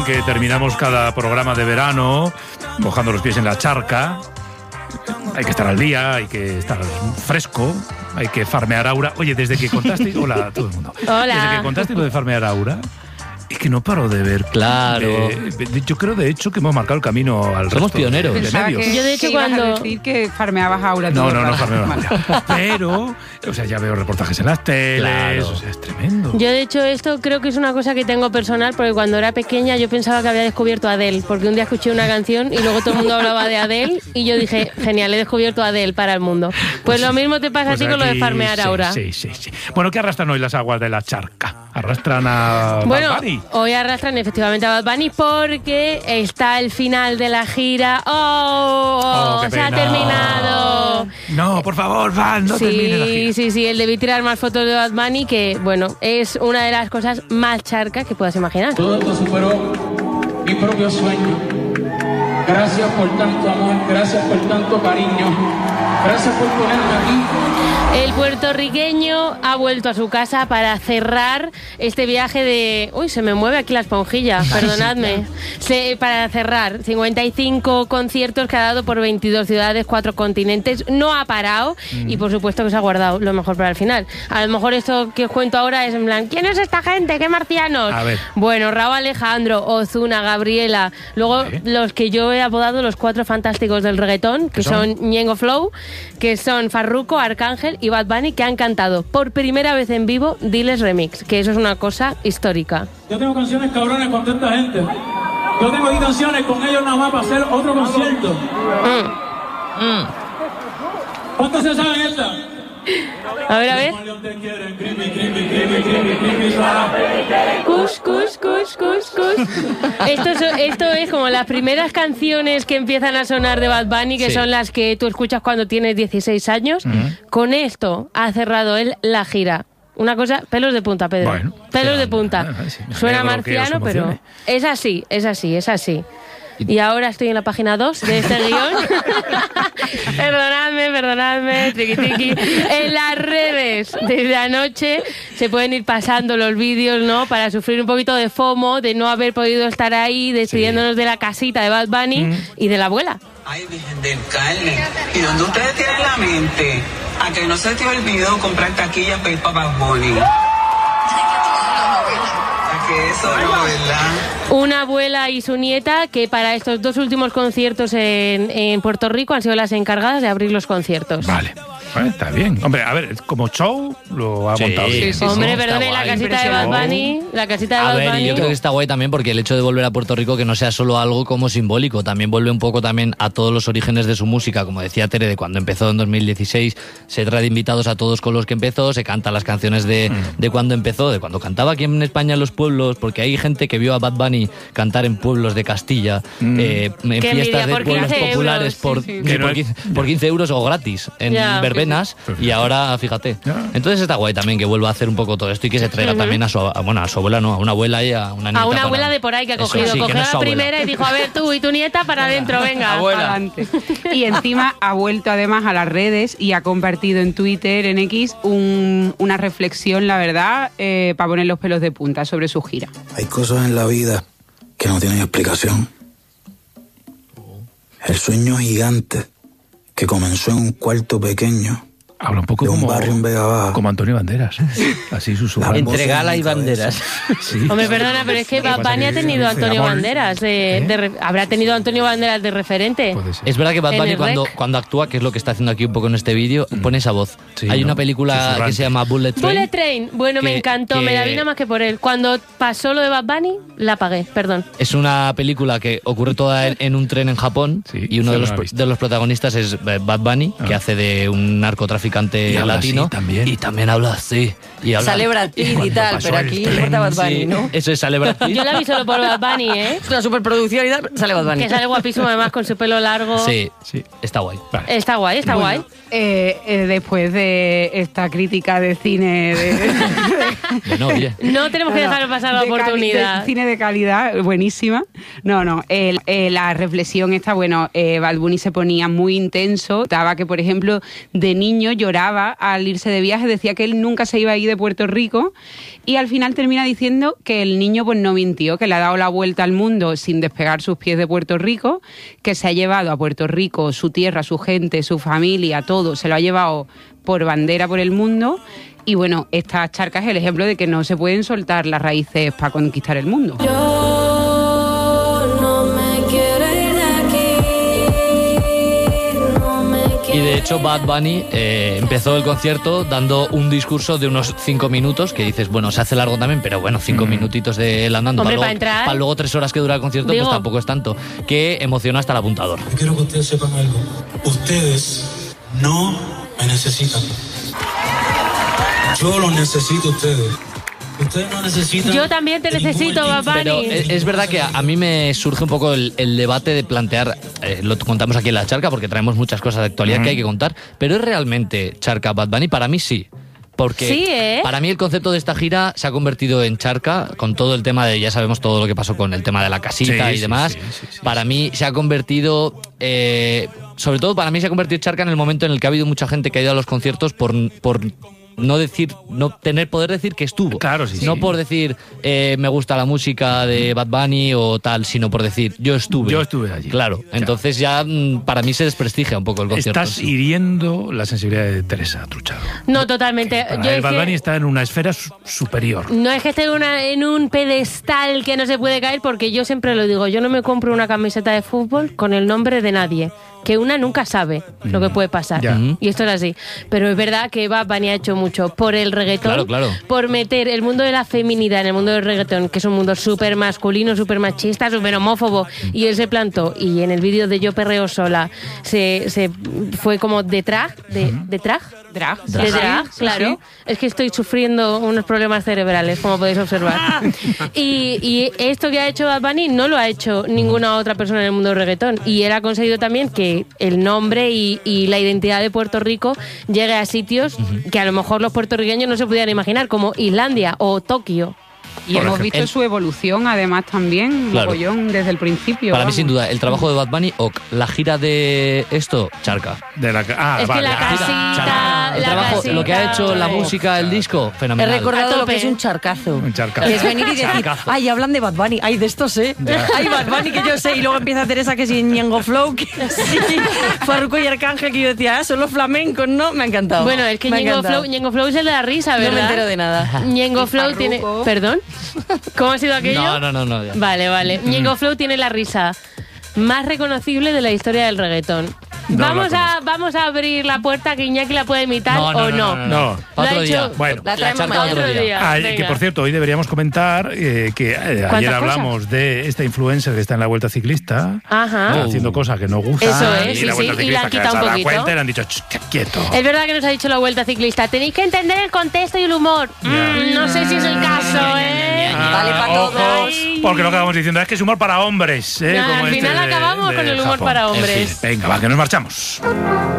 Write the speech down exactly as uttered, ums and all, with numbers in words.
Que terminamos cada programa de verano mojando los pies en la charca. Hay que estar al día, hay que estar fresco, hay que farmear aura. Oye, desde que contaste... Hola a todo el mundo. Hola. Desde que contaste lo de farmear aura, es que no paro de ver. Claro. Eh, yo creo, de hecho, que hemos marcado el camino al resto. Somos pioneros. De, de medios. Que, yo, de hecho, que ibas cuando... a decir que farmeabas aura. No, todo no, no el rato. farmeaba aura. Pero, o sea, ya veo reportajes en las teles, Claro. o sea, es tremendo. Yo, de hecho, esto creo que es una cosa que tengo personal, porque cuando era pequeña yo pensaba que había descubierto a Adele, porque un día escuché una canción y luego todo el mundo hablaba de Adele y yo dije, genial, he descubierto a Adele para el mundo. Pues, pues lo mismo te pasa pues a ti con lo de aquí, farmear sí, aura. Sí, sí, sí. Bueno, ¿qué arrastran hoy las aguas de la charca? ¿Arrastran a Bueno, Bad Bunny? hoy arrastran efectivamente a Bad Bunny porque está el final de la gira. ¡Oh! Oh, qué ¡Se ha pena. terminado! No, por favor, Van, no sí, termine la gira. sí, sí, el debí tirar más fotos de Bad Bunny, que, bueno, es una de las cosas más charcas que puedas imaginar. Todo esto superó mi propio sueño. Gracias por tanto amor, gracias por tanto cariño, gracias por ponerme aquí. El puertorriqueño ha vuelto a su casa para cerrar este viaje de... Uy, se me mueve aquí la esponjilla, perdonadme. Se, para cerrar cincuenta y cinco conciertos que ha dado por veintidós ciudades, cuatro continentes. No ha parado mm. y por supuesto que se ha guardado lo mejor para el final. A lo mejor esto que os cuento ahora es en plan, ¿quién es esta gente? ¿Qué marcianos? A ver. Bueno, Rauw Alejandro, Ozuna, Gabriela. Luego ¿Eh? los que yo he apodado los cuatro fantásticos del reggaetón, que son? son Ñengo Flow, que son Farruko, Arcángel y Bad Bunny, que han cantado por primera vez en vivo Diles Remix, que eso es una cosa histórica. Yo tengo canciones cabrones con tanta gente. Yo tengo ahí canciones con ellos nada más para hacer otro concierto. Mm. Mm. ¿Cuántos se saben esta? A ver, a ver. Kush, kush, kush, kush, kush. Esto es, esto es como las primeras canciones que empiezan a sonar de Bad Bunny, que sí. son las que tú escuchas cuando tienes dieciséis años. Uh-huh. Con esto ha cerrado él la gira. Una cosa, pelos de punta, Pedro. Bueno, pelos sí, de punta. bueno, sí, me Suena alegro que os marciano, pero emocione. es así, es así, es así. Y ahora estoy en la página dos de este guión. Perdonadme, perdonadme, triqui, triqui. En las redes, desde anoche, se pueden ir pasando los vídeos, ¿no? Para sufrir un poquito de FOMO, de no haber podido estar ahí, despidiéndonos sí. de la casita de Bad Bunny mm. y de la abuela. Ay, Virgen del Carmen. ¿Y dónde ustedes tienen la mente? A que no se te olvidó comprar taquillas para ir para Bad Bunny. Que eso no, ¿verdad? Una abuela y su nieta que para estos dos últimos conciertos en, en Puerto Rico han sido las encargadas de abrir los conciertos. Vale. Bueno, está bien. Hombre, a ver, como show lo ha sí, montado bien. Sí, sí, Hombre, sí, perdone, la casita de Bad Bunny, la casita de a Bad ver, Bunny. yo creo que está guay también porque el hecho de volver a Puerto Rico que no sea solo algo como simbólico, también vuelve un poco también a todos los orígenes de su música, como decía Tere, de cuando empezó en dos mil dieciséis, se trae de invitados a todos con los que empezó, se canta las canciones de, mm. de cuando empezó, de cuando cantaba aquí en España en los pueblos, porque hay gente que vio a Bad Bunny cantar en pueblos de Castilla, mm. eh, en Qué fiestas de envidia, pueblos populares euros, por, sí, sí. sí. por, quince, por quince euros o gratis en ya, verbenas sí, sí. y ahora, fíjate. Ya. Entonces está guay también que vuelva a hacer un poco todo esto y que se traiga uh-huh. también a su, a, bueno, a su abuela, no, a una abuela y a una nieta. A una para... abuela de por ahí que ha cogido, Eso, sí, cogió no la primera y dijo, a ver, tú y tu nieta para adentro, venga. Abuela. Y encima ha vuelto además a las redes y ha compartido en Twitter, en X, un, una reflexión, la verdad, eh, para poner los pelos de punta sobre su gira. Hay cosas en la vida que no tienen explicación. El sueño gigante que comenzó en un cuarto pequeño. Habla un poco de un como, barrio en Vega Baja. Como Antonio Banderas. Así susurrando. Entre Gala y Banderas. Sí. Hombre, perdona, pero es que Bad Bunny ha tenido a Antonio Banderas. De, ¿Eh? de, habrá tenido a Antonio Banderas de referente. Es verdad que Bad Bunny cuando, cuando actúa, que es lo que está haciendo aquí un poco en este vídeo, mm. pone esa voz. Sí, Hay ¿no? una película Susurrante. que se llama Bullet Train. Bullet Train. Bueno, que, me encantó. Que... Me la vi nada más que por él. Cuando pasó lo de Bad Bunny, la apagué. Perdón. Es una película que ocurre toda en, en un tren en Japón sí, y uno de los, de los protagonistas es Bad Bunny, ah. que hace de un narcotraficante latino. Sí, también. Y también habla así. Y habla, sale Brad Pitt y tal, pero aquí importa Bad Bunny, sí, ¿no? Eso es, sale Brad Pitt. Yo la vi solo por Bad Bunny, ¿eh? Es una superproducción y tal, sale Bad Bunny. Que sale guapísimo además con su pelo largo. Sí, sí, está guay. Vale. Está guay, está bueno, guay. Eh, eh, después de esta crítica de cine... De, de no, oye. no tenemos que dejar pasar la oportunidad. De cine de calidad, buenísima. No, no, eh, eh, la reflexión esta, bueno, eh, Bad Bunny se ponía muy intenso. Daba que, por ejemplo, de niño lloraba al irse de viaje, decía que él nunca se iba a ir de Puerto Rico y al final termina diciendo que el niño pues no mintió, que le ha dado la vuelta al mundo sin despegar sus pies de Puerto Rico, que se ha llevado a Puerto Rico su tierra, su gente, su familia, todo, se lo ha llevado por bandera por el mundo. Y bueno, esta charca es el ejemplo de que no se pueden soltar las raíces para conquistar el mundo. Y de hecho Bad Bunny eh, empezó el concierto dando un discurso de unos cinco minutos, que dices, bueno, se hace largo también, pero bueno, cinco mm. minutitos de él andando. Hombre, para, para luego, entrar. para luego tres horas que dura el concierto, Digo. pues tampoco es tanto. Que emociona hasta el apuntador. Yo quiero que ustedes sepan algo. Ustedes no me necesitan. Yo los necesito a ustedes. Ustedes no necesitan. Yo también te necesito, Bad Bunny. Pero es, es verdad que a, a mí me surge un poco el, el debate de plantear, eh, lo contamos aquí en La Charca porque traemos muchas cosas de actualidad mm. que hay que contar, pero ¿es realmente charca Bad Bunny? Para mí sí. Porque sí, ¿eh? para mí el concepto de esta gira se ha convertido en charca con todo el tema de, ya sabemos todo lo que pasó con el tema de la casita sí, y demás. Sí, sí, sí, para sí, mí se ha convertido, eh, sobre todo para mí se ha convertido en charca en el momento en el que ha habido mucha gente que ha ido a los conciertos por... por no decir, no tener poder decir que estuvo. Claro, sí. No sí. por decir eh, me gusta la música de Bad Bunny o tal, sino por decir yo estuve. Yo estuve allí. Claro. Ya. Entonces ya para mí se desprestigia un poco el concierto. Estás hiriendo la sensibilidad de Teresa Truchado. No, totalmente. Para yo el Bad Bunny que... está en una esfera su- superior. No es que esté una, en un pedestal que no se puede caer, porque yo siempre lo digo, yo no me compro una camiseta de fútbol con el nombre de nadie. Que una nunca sabe lo que puede pasar. Ya. Y esto es así. Pero es verdad que Bad Bunny ha hecho mucho por el reggaetón, claro, claro. por meter el mundo de la feminidad en el mundo del reggaetón, que es un mundo súper masculino, súper machista, súper homófobo, y él se plantó, y en el vídeo de Yo Perreo Sola se, se fue como de drag, de, de drag, Drag. de drag, Sí, claro. sí. Es que estoy sufriendo unos problemas cerebrales, como podéis observar. y, y esto que ha hecho Bad Bunny no lo ha hecho ninguna otra persona en el mundo del reggaetón. Y él ha conseguido también que el nombre y, y la identidad de Puerto Rico llegue a sitios uh-huh. que a lo mejor los puertorriqueños no se pudieran imaginar, como Islandia o Tokio. Y hemos visto el... su evolución, además, también, claro. mogollón, desde el principio. Para vamos. mí, sin duda, el trabajo de Bad Bunny o la gira de esto, charca. De la, ah, es vale. que la casita, charca. El la trabajo, casita, lo que ha hecho la música, el disco, fenomenal. He recordado lo que es un charcazo. Un charcazo. Que es venir y decir, charcazo. Ay, hablan de Bad Bunny, ay, de esto sé. Ya. Ay, Bad Bunny que yo sé. Y luego empieza Teresa que sí, Ñengo Flow, que sí, Farruko y Arcángel, que yo decía, ah, son los flamencos, ¿no? Me ha encantado. Bueno, es que Ñengo Flow, Ñengo Flow es el de la risa, ¿verdad? No me entero de nada. Ñengo Flow tiene... ¿Perdón? ¿Cómo ha sido aquello? No, no, no, no. Ya. Vale, vale. Ñengo Flow tiene la risa más reconocible de la historia del reggaetón. No, vamos a vamos a abrir la puerta que Iñaki la puede imitar no, no, o no. no. no, no. no. Otro día. Hecho, bueno, la traemos la otro día. día. Ah, que por cierto, hoy deberíamos comentar eh, que eh, ayer hablamos cosas? de esta influencer que está en la Vuelta Ciclista, Ajá. eh, haciendo cosas que no gustan. Eso es, y sí, la Vuelta sí, y la Ciclista han que quitado se un ha dado poquito. cuenta y le han dicho, quieto. Es verdad que nos ha dicho la Vuelta Ciclista. Tenéis que entender el contexto y el humor. Mm, no sé si es el caso, ¿eh? Ah, vale para ojo, todos. porque lo que acabamos diciendo es que es humor para hombres. ¿eh? No, Como al este final de- acabamos de con el humor Japón. para hombres. En fin, venga, va, que nos marchamos.